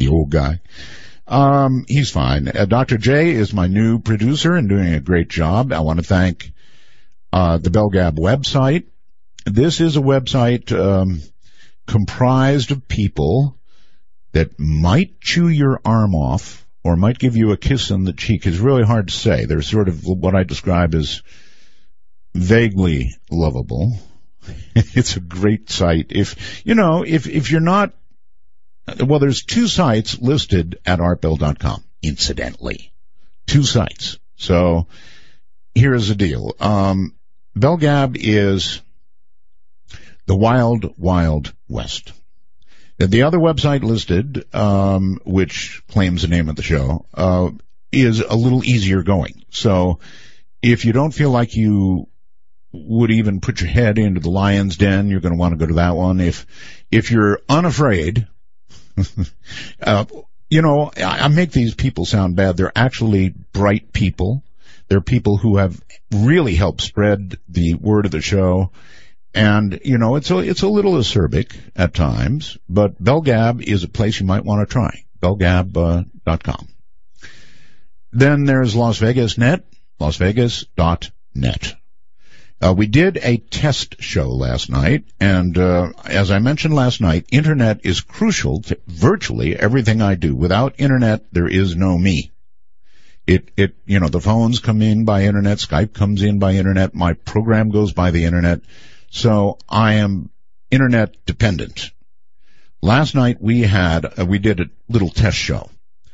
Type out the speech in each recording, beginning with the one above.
the old guy. He's fine. Dr. J is my new producer and doing a great job. I want to thank the BellGab website. This is a website comprised of people that might chew your arm off or might give you a kiss on the cheek. It's really hard to say. They're sort of what I describe as vaguely lovable. It's a great site. If you're not, well, there's 2 sites listed at artbell.com, incidentally. 2 sites. So here's the deal. BellGab is the wild, wild west. The other website listed, which claims the name of the show, is a little easier going. So if you don't feel like you would even put your head into the lion's den, you're going to want to go to that one. If you're unafraid, I make these people sound bad. They're actually bright people. They're people who have really helped spread the word of the show. And, it's a little acerbic at times, but BellGab is a place you might want to try. BellGab.com. Then there's Las Vegas Net, LasVegas.net. We did a test show last night, and as I mentioned last night, Internet is crucial to virtually everything I do. Without Internet, there is no me. The phones come in by Internet, Skype comes in by Internet, my program goes by the Internet. So I am Internet dependent. Last night we did a little test show,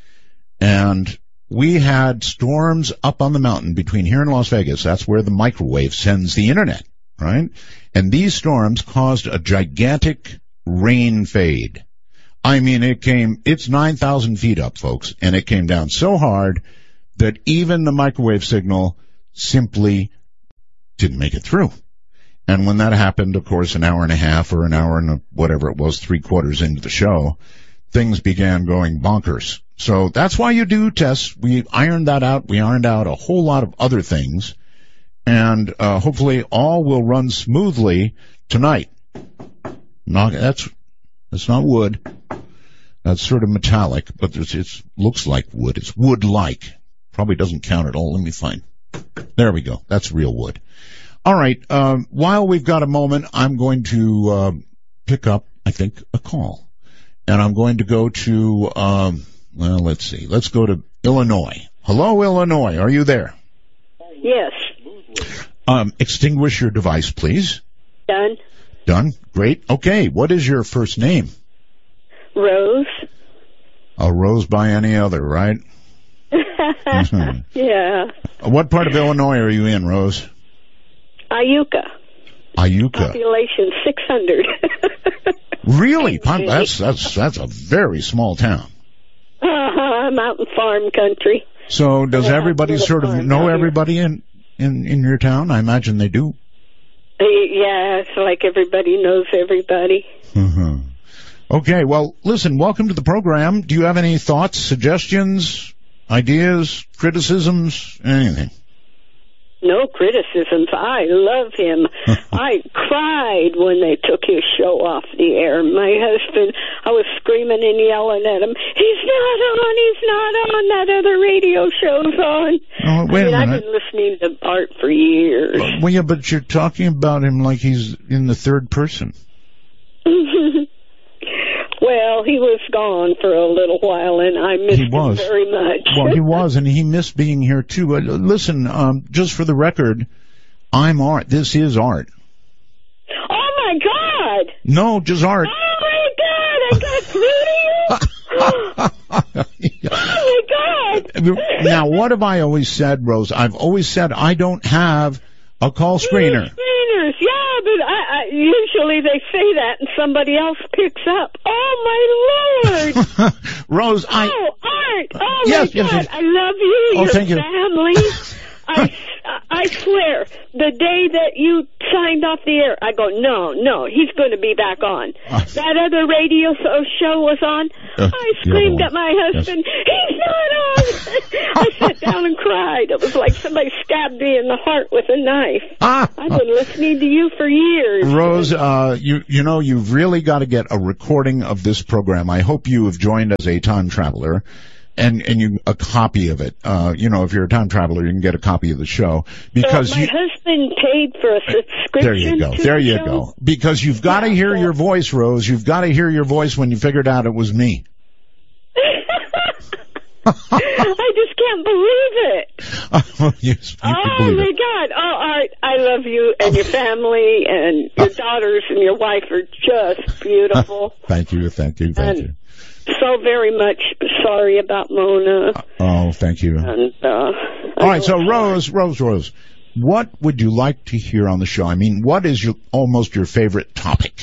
and we had storms up on the mountain between here and Las Vegas. That's where the microwave sends the Internet, right? And these storms caused a gigantic rain fade. I mean, it's 9,000 feet up, folks, and it came down so hard that even the microwave signal simply didn't make it through. And when that happened, of course, an hour and a half or an hour and whatever it was, 3/4 into the show, things began going bonkers. So that's why you do tests. We ironed that out. We ironed out a whole lot of other things. And hopefully all will run smoothly tonight. That's not wood. That's sort of metallic, but it looks like wood. It's wood-like. Probably doesn't count at all. Let me find. There we go. That's real wood. All right. While we've got a moment, I'm going to pick up, I think, a call. And I'm going to go to, let's see. Let's go to Illinois. Hello, Illinois. Are you there? Yes. Extinguish your device, please. Done. Done? Great. Okay. What is your first name? Rose. A rose by any other, right? Mm-hmm. Yeah. What part of Illinois are you in, Rose? Iuka. Population 600. Really? That's a very small town. Mountain farm country. So does everybody sort of know everybody in your town? I imagine they do. Yeah, it's like everybody knows everybody. Mm-hmm. Okay, well, listen, welcome to the program. Do you have any thoughts, suggestions, ideas, criticisms, anything? No criticisms. I love him. I cried when they took his show off the air. My husband, I was screaming and yelling at him, he's not on, that other radio show's on. Oh, wait a minute. I've been listening to Art for years. Well, yeah, but you're talking about him like he's in the third person. Well, he was gone for a little while, and I missed him very much. Well, he was, and he missed being here, too. But listen, just for the record, I'm Art. This is Art. Oh, my God! No, just Art. Oh, my God! I got through to you? Oh, my God! Now, what have I always said, Rose? I've always said I don't have a call screener. Screeners, yeah, but I usually they say that and somebody else picks up. Oh, my Lord! Rose, Art! Oh, yes, my God! Yes. I love you, your thank family. You. I swear, the day that you signed off the air, I go, no, he's going to be back on. That other radio show was on. I screamed at my husband, he's not on! I sat down and cried. It was like somebody stabbed me in the heart with a knife. I've been listening to you for years. Rose, you know, you've really got to get a recording of this program. I hope you have joined as a time traveler. And a copy of it. You know, if you're a time traveler, you can get a copy of the show because my husband paid for a subscription. There you go. There you go. Because you've got to hear your voice, Rose. You've got to hear your voice when you figured out it was me. I just can't believe it. Yes, oh my God! Oh, Art, I love you and your family and your daughters and your wife are just beautiful. Thank you. So very much sorry about Mona. Oh, thank you. And, all right, so Rose, what would you like to hear on the show? I mean, what is almost your favorite topic?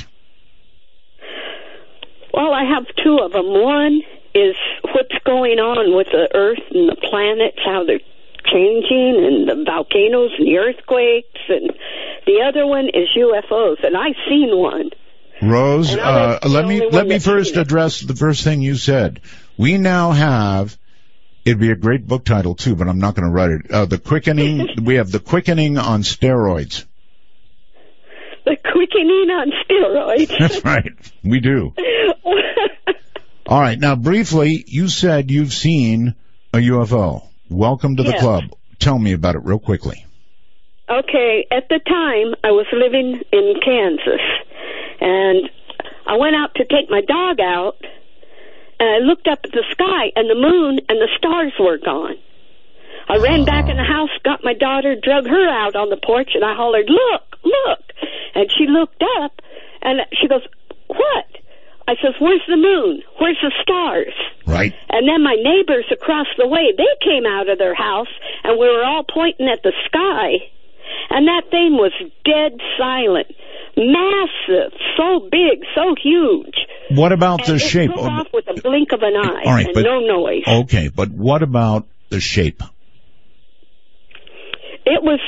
Well, I have two of them. One is what's going on with the Earth and the planets, how they're changing, and the volcanoes and the earthquakes. And the other one is UFOs, and I've seen one. Rose, let me first address the first thing you said. We now have, it'd be a great book title too, but I'm not going to write it. The Quickening, we have The Quickening on Steroids. The Quickening on Steroids. That's right. We do. All right. Now, briefly, you said you've seen a UFO. Welcome to the club. Tell me about it real quickly. Okay. At the time, I was living in Kansas. And I went out to take my dog out, and I looked up at the sky, and the moon and the stars were gone. I ran back in the house, got my daughter, drug her out on the porch, and I hollered, look! And she looked up, and she goes, what? I says, where's the moon? Where's the stars? Right. And then my neighbors across the way, they came out of their house, and we were all pointing at the sky, and that thing was dead silent. Massive, so big, so huge. What about the shape? It took off with a blink of an eye, all right, and no noise. Okay, but what about the shape? It was,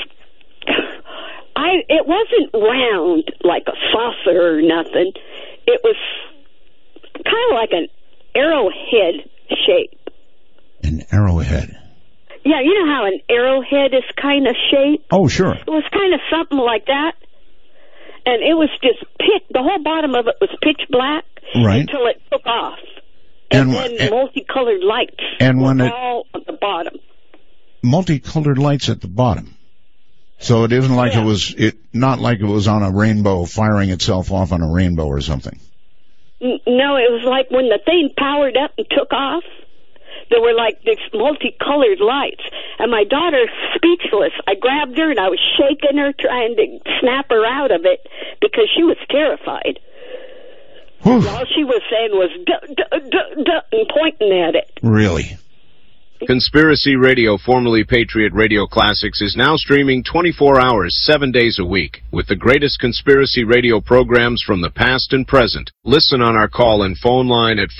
it wasn't round like a saucer or nothing. It was kind of like an arrowhead shape. An arrowhead? Yeah, you know how an arrowhead is kind of shaped? Oh, sure. It was kind of something like that. And it was just the whole bottom of it was pitch black until it took off. And then multicolored lights all at the bottom. Multicolored lights at the bottom. So it isn't like not like it was on a rainbow, firing itself off on a rainbow or something. No, it was like when the thing powered up and took off, there were like these multicolored lights. And my daughter, speechless, I grabbed her and I was shaking her, trying to snap her out of it because she was terrified. Whew. All she was saying was, duh, and pointing at it. Really? Conspiracy Radio, formerly Patriot Radio Classics, is now streaming 24 hours, 7 days a week, with the greatest conspiracy radio programs from the past and present. Listen on our call and phone line at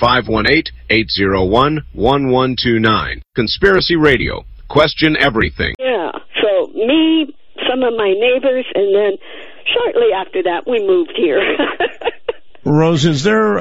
518-801-1129. Conspiracy Radio. Question everything. Yeah, so me, some of my neighbors, and then shortly after that, we moved here. Rose, is there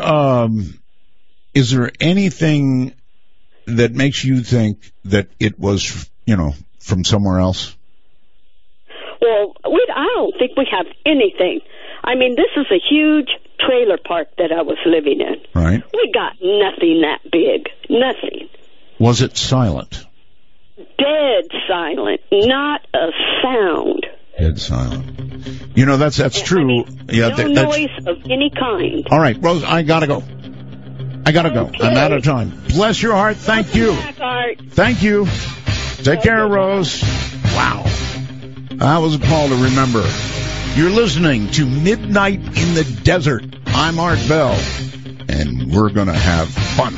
anything that makes you think that it was, from somewhere else? Well, I don't think we have anything. I mean, this is a huge trailer park that I was living in. Right. We got nothing that big. Nothing. Was it silent? Dead silent. Not a sound. Dead silent. That's true. I mean, no noise of any kind. All right, Rose, I gotta go. Okay. I'm out of time. Bless your heart. Thank you. Thank you. Take care, Rose. Wow. That was a call to remember. You're listening to Midnight in the Desert. I'm Art Bell, and we're going to have fun.